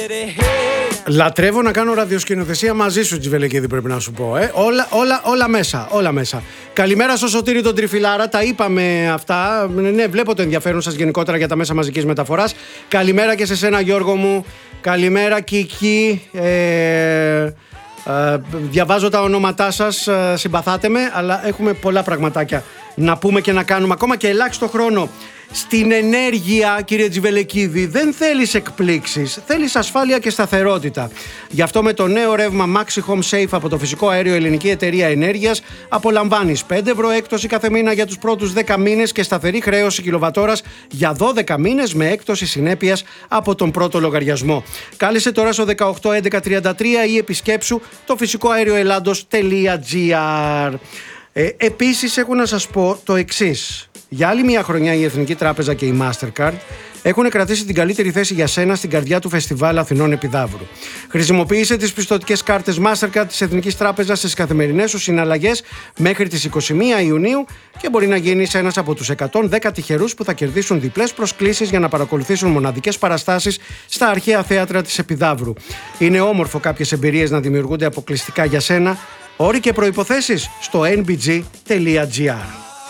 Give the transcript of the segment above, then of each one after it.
Λατρεύω να κάνω ραδιοσκηνοθεσία μαζί σου, Τζιβελεκίδη, πρέπει να σου πω. Όλα μέσα. Καλημέρα στο Σωτήρη τον Τριφυλάρα. Τα είπαμε αυτά. Ναι, βλέπω το ενδιαφέρον σας γενικότερα για τα μέσα μαζικής μεταφοράς. Καλημέρα και σε σένα, Γιώργο μου. Καλημέρα, Κική. Διαβάζω τα ονόματά σας, συμπαθάτε με, αλλά έχουμε πολλά πραγματάκια να πούμε και να κάνουμε, ακόμα και ελάχιστο χρόνο. Στην ενέργεια, κύριε Τζιβελεκίδη, δεν θέλεις εκπλήξεις, θέλεις ασφάλεια και σταθερότητα. Γι' αυτό με το νέο ρεύμα Maxi Home Safe από το φυσικό αέριο Ελληνική Εταιρεία Ενέργειας απολαμβάνεις 5 ευρώ έκπτωση κάθε μήνα για τους πρώτους 10 μήνες και σταθερή χρέωση κιλοβατόρας για 12 μήνες με έκπτωση συνέπειας από τον πρώτο λογαριασμό. Κάλεσε τώρα στο 181133 ή επισκέψου το φυσικοαερioελλάδος.gr. Επίσης έχω να σας πω το εξής. Για άλλη μια χρονιά η Εθνική Τράπεζα και η Mastercard έχουν κρατήσει την καλύτερη θέση για σένα στην καρδιά του Φεστιβάλ Αθηνών Επιδαύρου. Χρησιμοποίησε τις πιστωτικές κάρτες Mastercard της Εθνικής Τράπεζας στις καθημερινές σου συναλλαγές μέχρι τις 21 Ιουνίου και μπορεί να γίνεις ένας από τους 110 τυχερούς που θα κερδίσουν διπλές προσκλήσεις για να παρακολουθήσουν μοναδικές παραστάσεις στα αρχαία θέατρα της Επιδαύρου. Είναι όμορφο κάποιες εμπειρίες να δημιουργούνται αποκλειστικά για σένα. Όροι και προϋποθέσεις στο nbg.gr.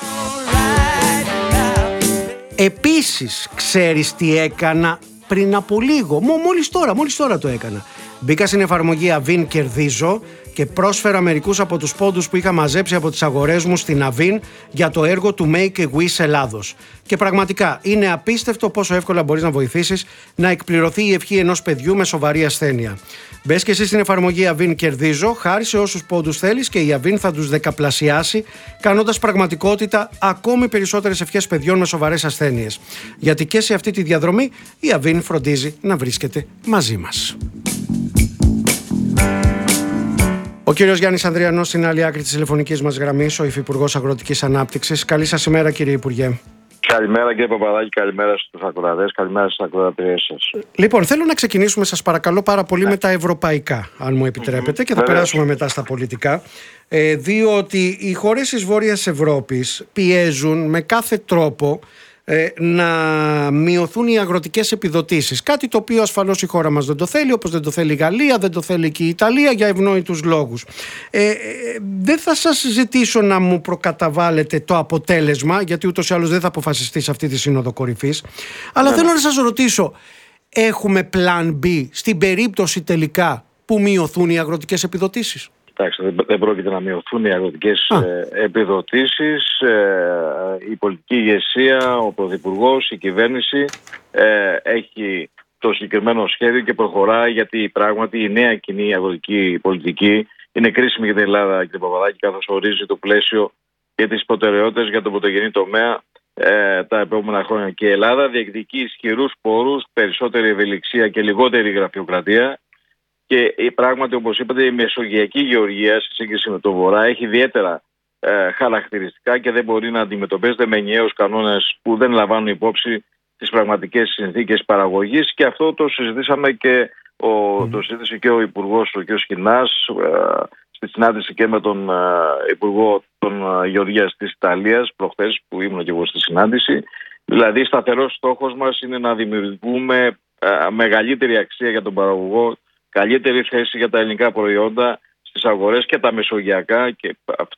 Επίσης, ξέρεις τι έκανα πριν από λίγο? Μόλις τώρα το έκανα. Μπήκα στην εφαρμογή Avin Κερδίζω και πρόσφερα μερικούς από τους πόντους που είχα μαζέψει από τις αγορές μου στην Avin για το έργο του Make a Wish Ελλάδος. Και πραγματικά είναι απίστευτο πόσο εύκολα μπορείς να βοηθήσεις να εκπληρωθεί η ευχή ενός παιδιού με σοβαρή ασθένεια. Μπες και εσύ στην εφαρμογή Avin Κερδίζω, χάρισε όσους πόντους θέλεις και η Avin θα τους δεκαπλασιάσει, κάνοντας πραγματικότητα ακόμη περισσότερες ευχές παιδιών με σοβαρές ασθένειες. Γιατί και σε αυτή τη διαδρομή η Avin φροντίζει να βρίσκεται μαζί μας. Ο κύριος Γιάννης Ανδριανός στην άλλη άκρη της τηλεφωνικής μας γραμμής, ο Υφυπουργός Αγροτικής Ανάπτυξης. Καλή σας ημέρα, κύριε Υπουργέ. Καλημέρα, κύριε Παπαδάκη, καλημέρα στους ακροατές, καλημέρα στις ακροατριές σας. Λοιπόν, θέλω να ξεκινήσουμε, σας παρακαλώ πάρα πολύ, με τα ευρωπαϊκά, αν μου επιτρέπετε, και θα περάσουμε μετά στα πολιτικά. Διότι οι χώρες της Βόρειας Ευρώπης πιέζουν με κάθε τρόπο να μειωθούν οι αγροτικές επιδοτήσεις. Κάτι το οποίο ασφαλώς η χώρα μας δεν το θέλει, όπως δεν το θέλει η Γαλλία, δεν το θέλει και η Ιταλία, για ευνόητους λόγους. Δεν θα σας ζητήσω να μου προκαταβάλλετε το αποτέλεσμα, γιατί ούτως ή άλλως δεν θα αποφασιστεί σε αυτή τη σύνοδο κορυφής. Αλλά θέλω να σας ρωτήσω, έχουμε plan B στην περίπτωση τελικά που μειωθούν οι αγροτικές επιδοτήσεις? Κοιτάξτε, δεν πρόκειται να μειωθούν οι αγροτικές επιδοτήσεις. Η πολιτική ηγεσία, ο Πρωθυπουργός, η κυβέρνηση έχει το συγκεκριμένο σχέδιο και προχωράει, γιατί πράγματι η νέα κοινή αγροτική πολιτική είναι κρίσιμη για την Ελλάδα, κύριε Παπαδάκη, καθώς ορίζει το πλαίσιο και τις προτεραιότητες για τον πρωτογενή τομέα τα επόμενα χρόνια. Και η Ελλάδα διεκδικεί ισχυρούς πόρους, περισσότερη ευελιξία και λιγότερη γραφειοκρατία. Και πράγματι, όπως είπατε, η μεσογειακή γεωργία σε σύγκριση με το Βορρά έχει ιδιαίτερα χαρακτηριστικά και δεν μπορεί να αντιμετωπίζεται με ενιαίους κανόνες που δεν λαμβάνουν υπόψη τις πραγματικές συνθήκες παραγωγής. Και αυτό το συζητήσαμε και το συζήτησε και ο Υπουργός, ο κ. Σχοινάς, στη συνάντηση και με τον Υπουργό των Γεωργίας της Ιταλίας προχθές, που ήμουν και εγώ στη συνάντηση. Δηλαδή, σταθερός στόχος μας είναι να δημιουργούμε μεγαλύτερη αξία για τον παραγωγό, καλύτερη θέση για τα ελληνικά προϊόντα στις αγορές και τα μεσογειακά, και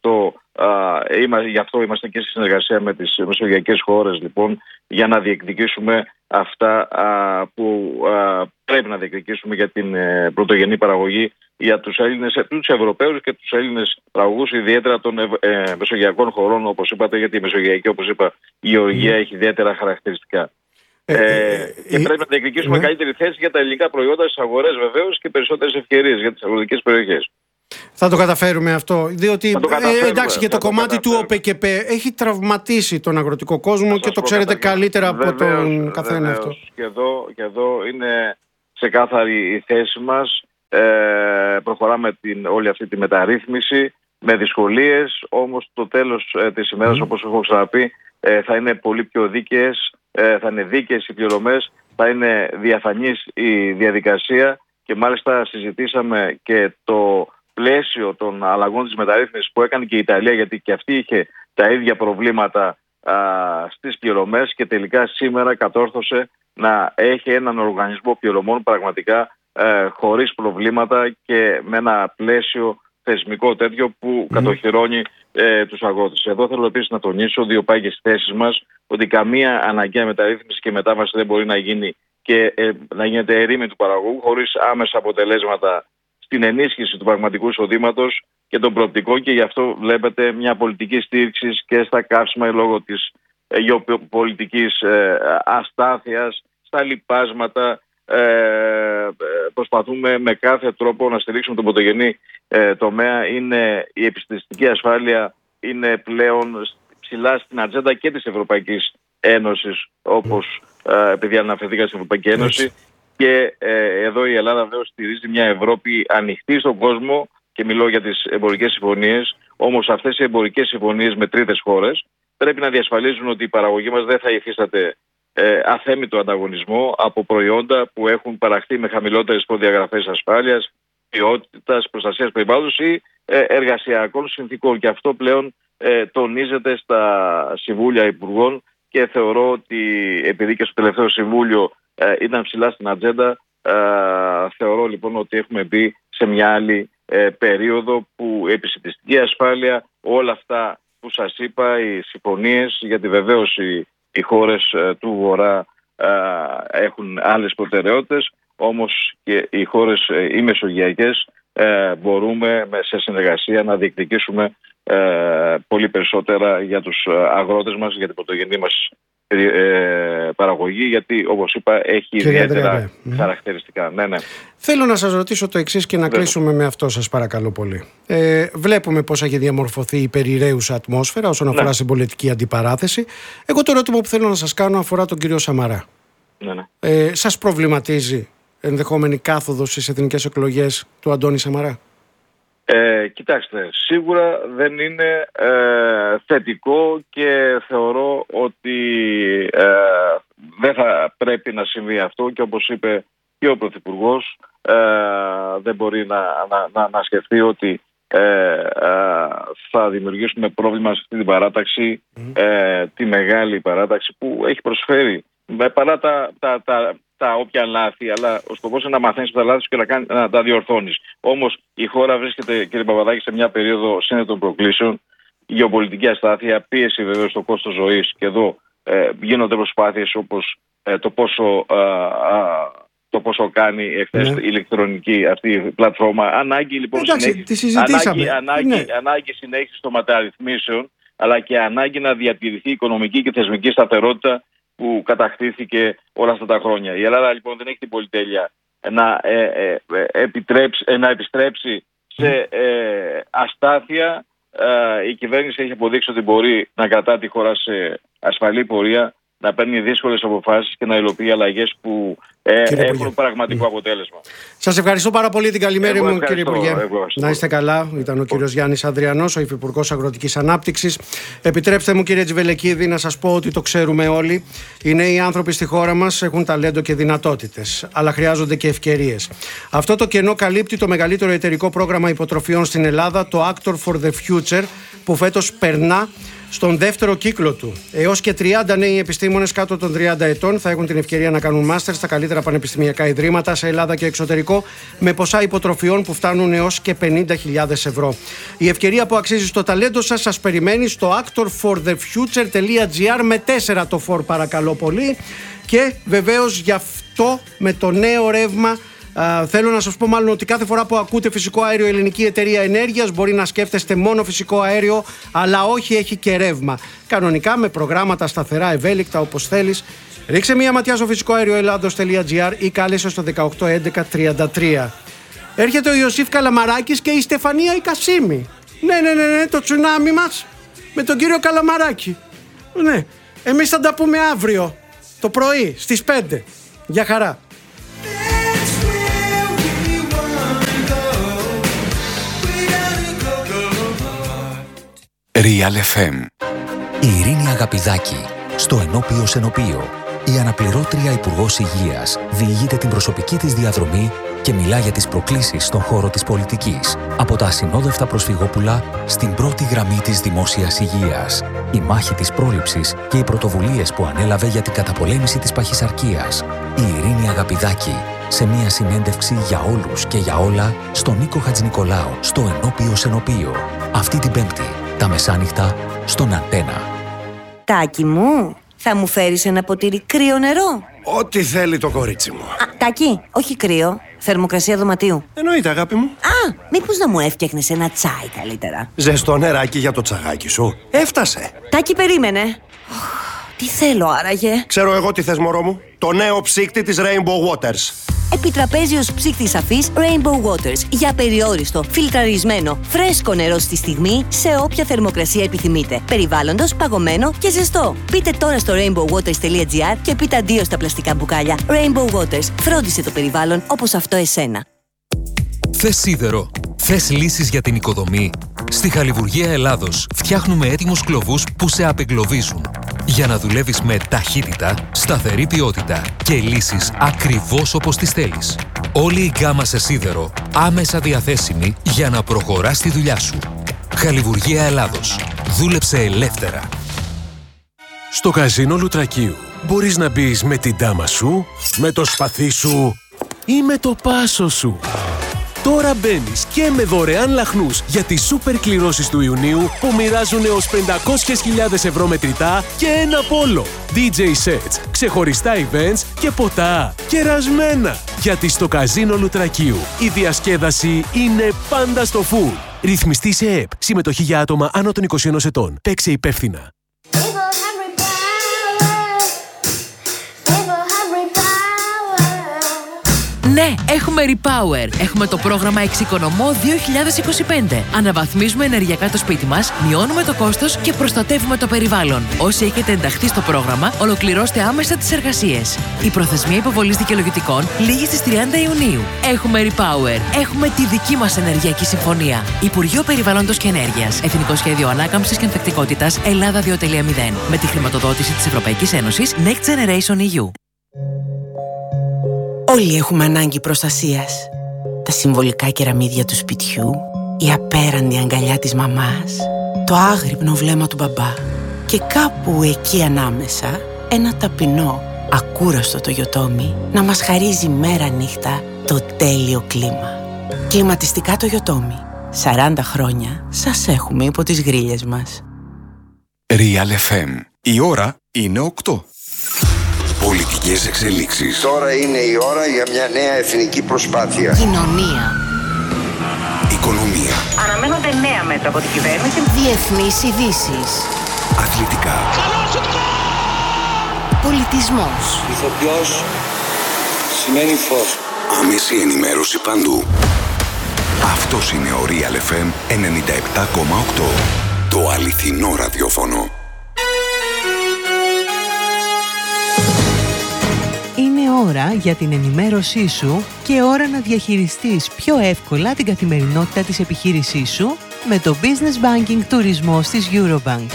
γι' αυτό είμαστε και στη συνεργασία με τις μεσογειακές χώρες, λοιπόν, για να διεκδικήσουμε αυτά που πρέπει να διεκδικήσουμε για την πρωτογενή παραγωγή για τους Έλληνες, τους Ευρωπαίους και τους Έλληνες παραγωγούς, ιδιαίτερα των μεσογειακών χωρών, όπως είπατε, γιατί η μεσογειακή, όπως είπα, η γεωργία έχει ιδιαίτερα χαρακτηριστικά. Και πρέπει να διεκδικήσουμε καλύτερη θέση για τα ελληνικά προϊόντα στις αγορές, βεβαίως, και περισσότερες ευκαιρίες για τις αγροτικές περιοχές. Θα το καταφέρουμε αυτό, διότι εντάξει, και το κομμάτι του ΟΠΕΚΕΠ έχει τραυματίσει τον αγροτικό κόσμο και το ξέρετε καλύτερα από τον καθένα αυτό. Και εδώ είναι ξεκάθαρη η θέση μας. Προχωράμε όλη αυτή τη μεταρρύθμιση με δυσκολίες, όμως το τέλος της ημέρας, όπως έχω ξαναπεί, θα είναι πολύ πιο δίκαιες, θα είναι δίκαιες οι πληρωμές, θα είναι διαφανής η διαδικασία, και μάλιστα συζητήσαμε και το πλαίσιο των αλλαγών της μεταρρύθμισης που έκανε και η Ιταλία, γιατί και αυτή είχε τα ίδια προβλήματα στις πληρωμές, και τελικά σήμερα κατόρθωσε να έχει έναν οργανισμό πληρωμών πραγματικά χωρίς προβλήματα και με ένα πλαίσιο θεσμικό τέτοιο που κατοχυρώνει τους αγρότες. Εδώ θέλω επίσης να τονίσω δύο πάγιες θέσεις μας, ότι καμία αναγκαία μεταρρύθμιση και μετάβαση δεν μπορεί να γίνει και να γίνεται ερήμην του παραγωγού χωρίς άμεσα αποτελέσματα στην ενίσχυση του πραγματικού εισοδήματος και των προοπτικών, και γι' αυτό βλέπετε μια πολιτική στήριξη και στα καύσιμα λόγω της γεωπολιτικής αστάθειας, στα λιπάσματα. Προσπαθούμε με κάθε τρόπο να στηρίξουμε τον πρωτογενή τομέα. Η επιστημιστική ασφάλεια είναι πλέον ψηλά στην ατζέντα και της Ευρωπαϊκής Ένωσης, όπως επειδή αναφερθήκα στην Ευρωπαϊκή Ένωση. Και εδώ η Ελλάδα βέβαια στηρίζει μια Ευρώπη ανοιχτή στον κόσμο, και μιλώ για τις εμπορικές συμφωνίες. Όμως αυτές οι εμπορικές συμφωνίες με τρίτες χώρες πρέπει να διασφαλίζουν ότι η παραγωγή μας δεν θα υφίσταται αθέμητο ανταγωνισμό από προϊόντα που έχουν παραχθεί με χαμηλότερες προδιαγραφές ασφάλειας, ποιότητας, προστασίας περιβάλλοντος ή εργασιακών συνθήκων. Και αυτό πλέον τονίζεται στα Συμβούλια Υπουργών, και θεωρώ ότι επειδή και στο τελευταίο Συμβούλιο ήταν ψηλά στην ατζέντα, θεωρώ λοιπόν ότι έχουμε μπει σε μια άλλη περίοδο που η επισιτιστική ασφάλεια, όλα αυτά που σας είπα, οι συμφωνίες, γιατί βεβαίως οι χώρες του Βορρά έχουν άλλες προτεραιότητες, όμως και οι χώρες οι μεσογειακές μπορούμε σε συνεργασία να διεκδικήσουμε πολύ περισσότερα για τους αγρότες μας, για την πρωτογενή μας παραγωγή, γιατί όπως είπα έχει ιδιαίτερα χαρακτηριστικά. Ναι. Θέλω να σας ρωτήσω το εξής και να κλείσουμε με αυτό, σας παρακαλώ πολύ. Βλέπουμε πώς έχει διαμορφωθεί η περιραίουσα ατμόσφαιρα όσον αφορά στην πολιτική αντιπαράθεση. Εγώ το ερώτημα που θέλω να σας κάνω αφορά τον κύριο Σαμαρά. Σας προβληματίζει ενδεχόμενη κάθοδος στις εθνικές εκλογές του Αντώνη Σαμαρά? Κοιτάξτε, σίγουρα δεν είναι θετικό και θεωρώ ότι δεν θα πρέπει να συμβεί αυτό, και όπως είπε και ο Πρωθυπουργός, δεν μπορεί να σκεφτεί ότι θα δημιουργήσουμε πρόβλημα σε αυτή την παράταξη, τη μεγάλη παράταξη που έχει προσφέρει παρά τα όποια λάθη, αλλά ο σκοπός είναι να μαθαίνεις τα λάθη και να τα διορθώνεις. Όμως η χώρα βρίσκεται, κύριε Παπαδάκη, σε μια περίοδο σύννετων προκλήσεων, γεωπολιτική αστάθεια, πίεση βεβαίως στο κόστος ζωής, και εδώ γίνονται προσπάθειες όπως το πόσο κάνει εχθές η ηλεκτρονική αυτή η πλατφόρμα. Ανάγκη λοιπόν ανάγκη συνέχιση των μεταρρυθμίσεων, αλλά και ανάγκη να διατηρηθεί η οικονομική και θεσμική σταθερότητα που κατακτήθηκε όλα αυτά τα χρόνια. Η Ελλάδα λοιπόν δεν έχει την πολυτέλεια να επιστρέψει σε αστάθεια. Η κυβέρνηση έχει αποδείξει ότι μπορεί να κρατά τη χώρα σε ασφαλή πορεία, να παίρνει δύσκολες αποφάσεις και να υλοποιεί αλλαγές που έχουν πραγματικό αποτέλεσμα. Σας ευχαριστώ πάρα πολύ. Την καλημέρα μου, κύριε Υπουργέ. Να είστε καλά. Ήταν ο κύριος Γιάννης Ανδριανός, ο Υφυπουργός Αγροτικής Ανάπτυξης. Επιτρέψτε μου, κύριε Τζιβελεκίδη, να σας πω ότι το ξέρουμε όλοι. Οι νέοι άνθρωποι στη χώρα μας έχουν ταλέντο και δυνατότητες, αλλά χρειάζονται και ευκαιρίες. Αυτό το κενό καλύπτει το μεγαλύτερο εταιρικό πρόγραμμα υποτροφιών στην Ελλάδα, το Actor for the Future, που φέτος περνά στον δεύτερο κύκλο του. Έως και 30 νέοι επιστήμονες κάτω των 30 ετών θα έχουν την ευκαιρία να κάνουν μάστερ στα καλύτερα πανεπιστημιακά ιδρύματα σε Ελλάδα και εξωτερικό, με ποσά υποτροφιών που φτάνουν έως και 50.000 ευρώ. Η ευκαιρία που αξίζει στο ταλέντο σας περιμένει στο actorforthefuture.gr με 4 το for, παρακαλώ πολύ. Και βεβαίως γι' αυτό με το νέο ρεύμα, θέλω να σας πω μάλλον ότι κάθε φορά που ακούτε φυσικό αέριο Ελληνική Εταιρεία Ενέργειας μπορεί να σκέφτεστε μόνο φυσικό αέριο, αλλά όχι, έχει και ρεύμα. Κανονικά με προγράμματα σταθερά, ευέλικτα, όπως θέλεις. Ρίξε μία ματιά στο φυσικοαερioελλάδος.gr ή κάλεσε στο 181133. Έρχεται ο Ιωσήφ Καλαμαράκης και η Στεφανία η Κασίμη. Ναι, το τσουνάμι μας με τον κύριο Καλαμαράκη. Ναι, εμείς θα τα πούμε αύριο το πρωί στις 5. Γεια χαρά. Real FM. Η Ειρήνη Αγαπηδάκη, στο Ενώπιο Σενοπείο. Η αναπληρώτρια Υπουργός Υγείας διηγείται την προσωπική της διαδρομή και μιλά για τις προκλήσεις στον χώρο της πολιτικής. Από τα ασυνόδευτα προσφυγόπουλα στην πρώτη γραμμή της δημόσιας υγείας. Η μάχη της πρόληψης και οι πρωτοβουλίες που ανέλαβε για την καταπολέμηση της παχυσαρκίας. Η Ειρήνη Αγαπηδάκη, σε μια συνέντευξη για όλους και για όλα στον Νίκο Χατζηνικολάου, στο Ενώπιο Σενοπείο. Αυτή την Πέμπτη, τα μεσάνυχτα, στον Αντένα. Τάκη μου, θα μου φέρεις ένα ποτήρι κρύο νερό? Ό,τι θέλει το κορίτσι μου. Τάκη, όχι κρύο, θερμοκρασία δωματίου. Εννοείται, αγάπη μου. Μήπως να μου έφτιαχνες ένα τσάι καλύτερα? Ζεστό νεράκι για το τσαγάκι σου. Έφτασε. Τάκη, περίμενε. Τι θέλω άραγε? Ξέρω εγώ τι θες, μωρό μου. Το νέο ψύκτη της Rainbow Waters. Επιτραπέζιος ψύκτης αφής Rainbow Waters. Για περιόριστο, φιλτραρισμένο, φρέσκο νερό στη στιγμή, σε όποια θερμοκρασία επιθυμείτε. Περιβάλλοντος, παγωμένο και ζεστό. Μπείτε τώρα στο rainbowwaters.gr και πείτε αντίο στα πλαστικά μπουκάλια. Rainbow Waters. Φρόντισε το περιβάλλον όπως αυτό εσένα. Θες σίδερο? Θες λύσεις για την οικοδομή? Στη Χαλιβουργία Ελλάδος φτιάχνουμε έτοιμους κλωβούς που σε απεγκλωβίζουν. Για να δουλεύεις με ταχύτητα, σταθερή ποιότητα και λύσεις ακριβώς όπως τις θέλεις. Όλη η γκάμα σε σίδερο άμεσα διαθέσιμη για να προχωράς τη δουλειά σου. Χαλιβουργία Ελλάδος. Δούλεψε ελεύθερα. Στο καζίνο Λουτρακίου μπορείς να μπεις με την ντάμα σου, με το σπαθί σου ή με το πάσο σου. Τώρα μπαίνεις και με δωρεάν λαχνούς για τις σούπερ κληρώσεις του Ιουνίου που μοιράζουν έως 500.000 ευρώ μετρητά και ένα πόλο. DJ sets, ξεχωριστά events και ποτά κερασμένα. Γιατί στο καζίνο Λουτρακίου η διασκέδαση είναι πάντα στο full. Ρυθμιστή σε ΕΠ. Συμμετοχή για άτομα άνω των 21 ετών. Παίξε υπεύθυνα. Ναι, έχουμε Repower. Έχουμε το πρόγραμμα Εξοικονομώ 2025. Αναβαθμίζουμε ενεργειακά το σπίτι μας, μειώνουμε το κόστος και προστατεύουμε το περιβάλλον. Όσοι έχετε ενταχθεί στο πρόγραμμα, ολοκληρώστε άμεσα τις εργασίες. Η προθεσμία υποβολής δικαιολογητικών λήγει στις 30 Ιουνίου. Έχουμε Repower. Έχουμε τη δική μας ενεργειακή συμφωνία. Υπουργείο Περιβάλλοντος και Ενέργειας. Εθνικό Σχέδιο Ανάκαμψης και Ανθεκτικότητας Ελλάδα 2.0. Με τη χρηματοδότηση της Ευρωπαϊκής Ένωσης Next Generation EU. Όλοι έχουμε ανάγκη προστασίας. Τα συμβολικά κεραμίδια του σπιτιού, η απέραντη αγκαλιά της μαμάς, το άγρυπνο βλέμμα του μπαμπά και κάπου εκεί ανάμεσα ένα ταπεινό, ακούραστο Toyotomi να μας χαρίζει μέρα νύχτα το τέλειο κλίμα. Κλιματιστικά Toyotomi. 40 χρόνια σας έχουμε υπό τις γρίλες μας. Real FM. Η ώρα είναι 8. Πολιτικές εξελίξεις. Τώρα είναι η ώρα για μια νέα εθνική προσπάθεια. Κοινωνία. Οικονομία. Αναμένονται νέα μέτρα από την κυβέρνηση. Διεθνείς ειδήσεις. Αθλητικά. Πολιτισμός. Ηθοποιός σημαίνει φως. Άμεση ενημέρωση παντού. Αυτός είναι ο Real FM 97,8. Το αληθινό ραδιόφωνο. Είναι ώρα για την ενημέρωσή σου και ώρα να διαχειριστείς πιο εύκολα την καθημερινότητα της επιχείρησής σου με το Business Banking Τουρισμός της Eurobank.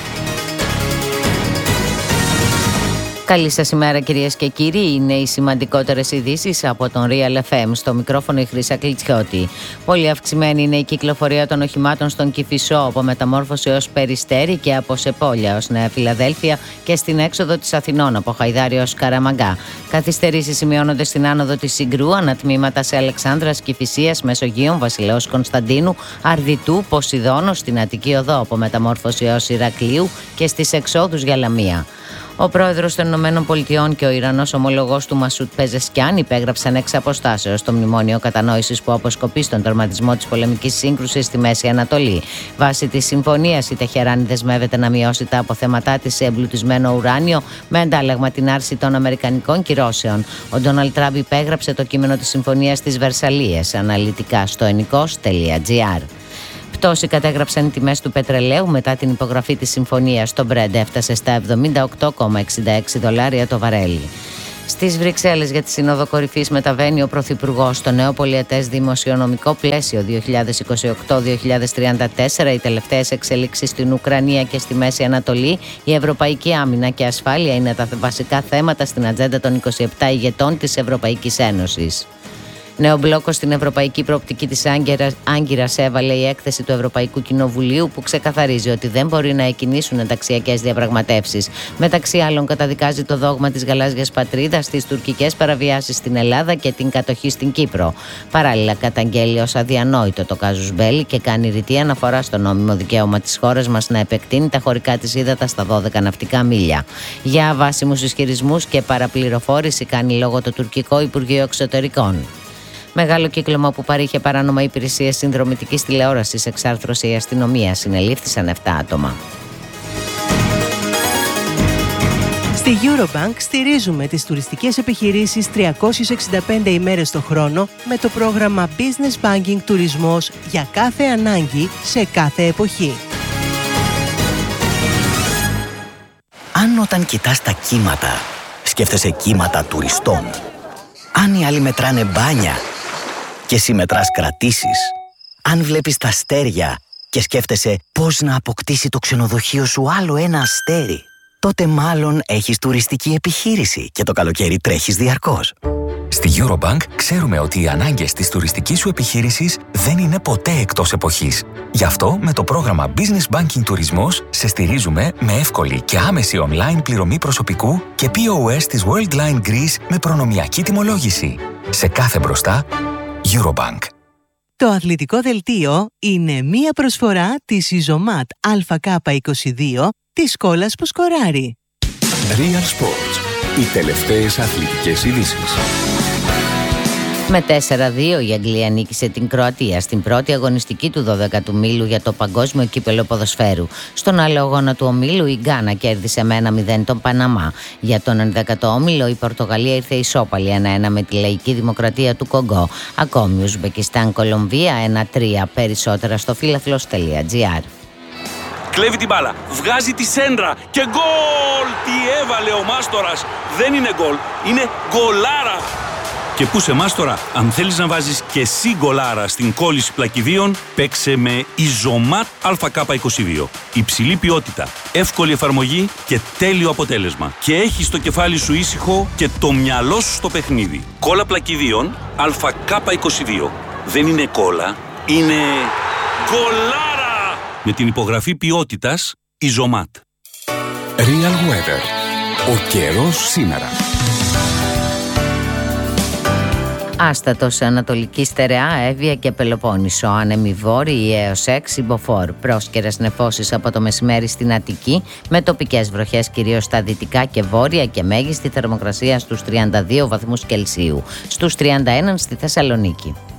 Καλή σας ημέρα κυρίες και κύριοι, είναι οι σημαντικότερες ειδήσεις από τον Real FM. Στο μικρόφωνο η Χρύσα Κλιτσιώτη. Πολύ αυξημένη είναι η κυκλοφορία των οχημάτων στον Κηφισό, από Μεταμόρφωση ως Περιστέρι και από Σεπόλια ως Νέα Φιλαδέλφια και στην έξοδο της Αθηνών από Χαϊδάρη ως Καραμαγκά. Καθυστερήσεις σημειώνονται στην άνοδο της Συγκρού, ανατμήματα σε Αλεξάνδρας, Κηφισίας, Μεσογείων, Βασιλέως Κωνσταντίνου, Αρδιτού, Ποσειδώνου, στην Αττική Οδό από Μεταμόρφωση ως Ηρακλείου και στις εξόδους για Λαμία. Ο πρόεδρος των Ηνωμένων Πολιτειών και ο Ιρανός ομολογός του Μασούτ Πεζεσκιάν υπέγραψαν εξ αποστάσεως το μνημόνιο κατανόησης που αποσκοπεί στον τερματισμό της πολεμικής σύγκρουσης στη Μέση Ανατολή. Βάσει της συμφωνίας, η Τεχεράνη δεσμεύεται να μειώσει τα αποθέματά της σε εμπλουτισμένο ουράνιο με αντάλλαγμα την άρση των αμερικανικών κυρώσεων. Ο Ντόναλντ Τραμπ υπέγραψε το κείμενο της συμφωνίας στις Βερσαλίες, αναλυτικά στο ennikos.gr. Πτώση κατέγραψαν οι τιμές του πετρελαίου μετά την υπογραφή της συμφωνίας. Το Brent έφτασε στα $78,66 το βαρέλι. Στις Βρυξέλλες για τη Σύνοδο Κορυφής μεταβαίνει ο Πρωθυπουργός στο νέο πολιετές δημοσιονομικό πλαίσιο 2028-2034, οι τελευταίες εξελίξεις στην Ουκρανία και στη Μέση Ανατολή, η ευρωπαϊκή άμυνα και ασφάλεια είναι τα βασικά θέματα στην ατζέντα των 27 ηγετών της Ευρωπαϊκής Ένωσης. Νέο μπλόκο στην ευρωπαϊκή προοπτική της Άγκυρας έβαλε η έκθεση του Ευρωπαϊκού Κοινοβουλίου, που ξεκαθαρίζει ότι δεν μπορεί να εκκινήσουν ενταξιακές διαπραγματεύσεις. Μεταξύ άλλων, καταδικάζει το δόγμα της γαλάζιας πατρίδας, τις τουρκικές παραβιάσεις στην Ελλάδα και την κατοχή στην Κύπρο. Παράλληλα, καταγγέλει ως αδιανόητο το κάζους μπέλι και κάνει ρητή αναφορά στο νόμιμο δικαίωμα της χώρας μας να επεκτείνει τα χωρικά της ύδατα στα 12 ναυτικά μίλια. Για αβάσιμους ισχυρισμούς και παραπληροφόρηση κάνει λόγο το τουρκικό Υπουργείο Εξωτερικών. Μεγάλο κύκλωμα που παρήχε παράνομα υπηρεσίες συνδρομητικής τηλεόρασης εξάρθρωσε η αστυνομία. Συνελήφθησαν 7 άτομα. Στη Eurobank στηρίζουμε τις τουριστικές επιχειρήσεις 365 ημέρες το χρόνο με το πρόγραμμα Business Banking Τουρισμός για κάθε ανάγκη σε κάθε εποχή. Αν όταν κοιτάς τα κύματα, σκέφτεσαι κύματα τουριστών. Αν οι άλλοι μετράνε μπάνια και εσύ μετράς κρατήσεις. Αν βλέπεις τα αστέρια και σκέφτεσαι πώς να αποκτήσει το ξενοδοχείο σου άλλο ένα αστέρι, τότε μάλλον έχεις τουριστική επιχείρηση και το καλοκαίρι τρέχεις διαρκώς. Στη Eurobank ξέρουμε ότι οι ανάγκες της τουριστικής σου επιχείρησης δεν είναι ποτέ εκτός εποχής. Γι' αυτό με το πρόγραμμα Business Banking Τουρισμός σε στηρίζουμε με εύκολη και άμεση online πληρωμή προσωπικού και POS της Worldline Greece με προνομιακή τιμολόγηση. Σε κάθε μπροστά, Eurobank. Το αθλητικό δελτίο είναι μία προσφορά της Isomat ΑΚ22 της σκόλας που σκοράρει. Real Sports. Οι τελευταίες αθλητικές ειδήσεις. Με 4-2 η Αγγλία νίκησε την Κροατία στην πρώτη αγωνιστική του 12ου μήλου για το Παγκόσμιο Κύπελλο Ποδοσφαίρου. Στον άλλο αγώνα του ομίλου η Γκάνα κέρδισε με 1-0 τον Παναμά. Για τον 11ο όμιλο η Πορτογαλία ήρθε ισόπαλη 1-1 με τη Λαϊκή Δημοκρατία του Κογκό. Ακόμη Ουσμπεκιστάν Κολομβία 1-3. Περισσότερα στο φίλαθλος.gr. Κλέβει την μπάλα, βγάζει τη σέντρα και γκολ! Τι έβαλε ο Μάστορας! Δεν είναι γκολ, είναι γκολάρα! Και πού σε Μάστορα, αν θέλεις να βάζεις και εσύ γκολάρα στην κόλληση πλακιδίων, παίξε με Isomat ΑΚ22. Υψηλή ποιότητα, εύκολη εφαρμογή και τέλειο αποτέλεσμα. Και έχεις το κεφάλι σου ήσυχο και το μυαλό σου στο παιχνίδι. Κόλλα πλακιδίων ΑΚ22. Δεν είναι κόλλα, είναι γκολάρα! Με την υπογραφή ποιότητας Isomat. Real Weather. Ο καιρός σήμερα. Άστατο σε Ανατολική Στερεά, Εύβοια και Πελοπόννησο. Άνεμοι βόρειοι έως 6 μποφόρ. Πρόσκαιρες νεφώσεις από το μεσημέρι στην Αττική, με τοπικές βροχές κυρίως στα δυτικά και βόρεια και μέγιστη θερμοκρασία στους 32 βαθμούς Κελσίου. Στους 31 στη Θεσσαλονίκη.